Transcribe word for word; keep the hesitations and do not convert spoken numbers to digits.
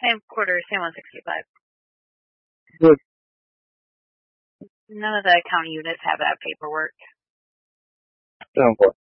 Same quarter, same one sixty-five. Good. None of the county units have that paperwork. Oh, boy.